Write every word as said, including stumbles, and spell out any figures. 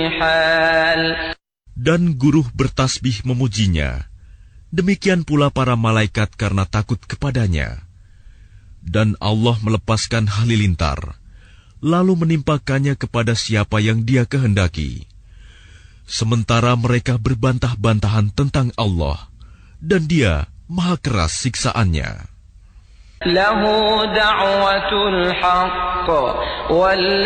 Dan guru bertasbih memujinya. Demikian pula para malaikat karena takut kepadanya. Dan Allah melepaskan halilintar, lalu menimpakannya kepada siapa yang Dia kehendaki. Sementara mereka berbantah-bantahan tentang Allah, dan Dia maha keras siksaannya.